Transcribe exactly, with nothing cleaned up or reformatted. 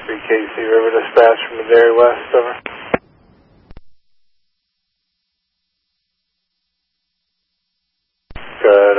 three K C River Dispatch from the Dairy West, over. Good,